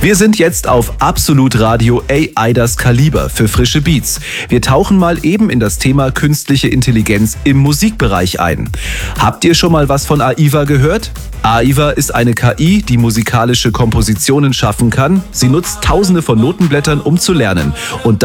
Wir sind jetzt auf Absolut Radio AI das Kaliber für frische Beats. Wir tauchen mal eben in das Thema künstliche Intelligenz im Musikbereich ein. Habt ihr schon mal was von AIVA gehört? AIVA ist eine KI, die musikalische Kompositionen schaffen kann. Sie nutzt Tausende von Notenblättern, um zu lernen. Und